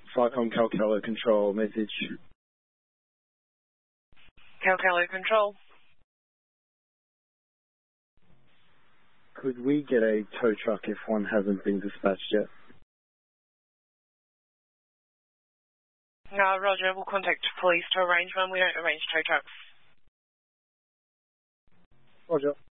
Flycom Calcalo Control, message. Calcalo Control. Could we get a tow truck if one hasn't been dispatched yet? No, Roger. We'll contact police to arrange one. We don't arrange tow trucks. Roger.